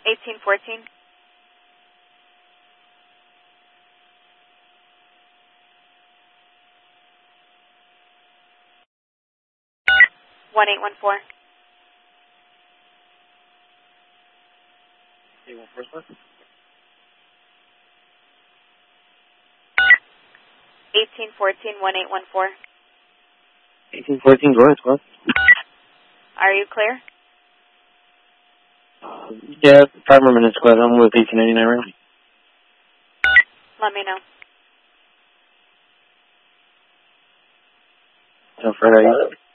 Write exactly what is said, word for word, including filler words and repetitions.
eighteen fourteen. one eight one four. eight one four, sir. eighteen fourteen, one eight one four. eighteen fourteen, go ahead, squad. Are you clear? Uh, yeah, five more minutes, squad. I'm with eighteen ninety-nine right Let me know. now. So, Fred, are you?